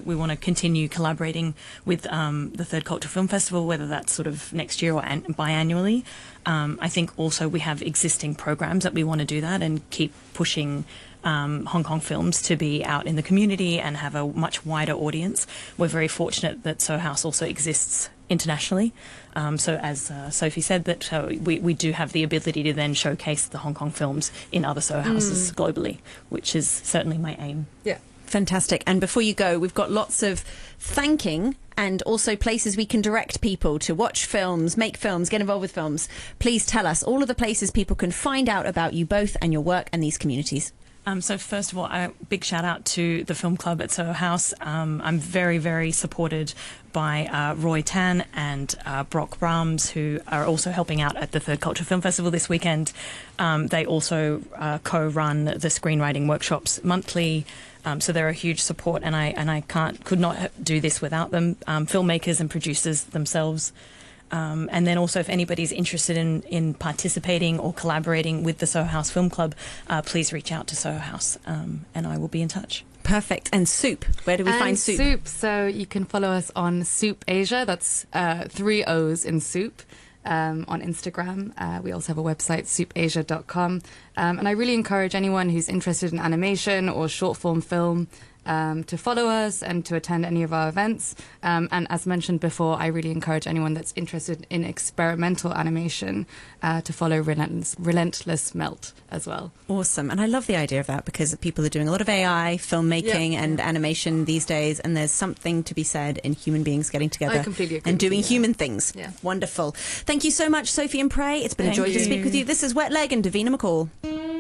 want to continue collaborating with the Third Culture Film Festival, whether that's sort of next year or biannually. I think also we have existing programs that we want to do that and keep pushing Hong Kong films to be out in the community and have a much wider audience. We're very fortunate that Soho House also exists internationally. So as Sophie said, that we do have the ability to then showcase the Hong Kong films in other Soho Houses globally, which is certainly my aim. Yeah. Fantastic. And before you go, we've got lots of thanking and also places we can direct people to watch films, make films, get involved with films. Please tell us all of the places people can find out about you both and your work and these communities. So first of all, a big shout out to the film club at Soho House. I'm very, very supported by Roy Tan and Brock Brahms, who are also helping out at the Third Culture Film Festival this weekend. They also co-run the screenwriting workshops monthly. So they're a huge support, and I could not do this without them. Filmmakers and producers themselves. And then also, if anybody's interested in participating or collaborating with the Soho House Film Club, please reach out to Soho House, and I will be in touch. Perfect. And Soup, where do we find Soup? Soup, so you can follow us on Soup Asia. That's 3 O's in Soup. On Instagram. We also have a website, soupasia.com. And I really encourage anyone who's interested in animation or short form film to follow us and to attend any of our events. And as mentioned before, I really encourage anyone that's interested in experimental animation to follow Relentless Melt as well. Awesome. And I love the idea of that, because people are doing a lot of AI, filmmaking and animation these days, and there's something to be said in human beings getting together I completely agree and doing with you, human things. Yeah. Wonderful. Thank you so much, Sophie and Prey. It's been a joy to speak with you. This is Wet Leg and Davina McCall.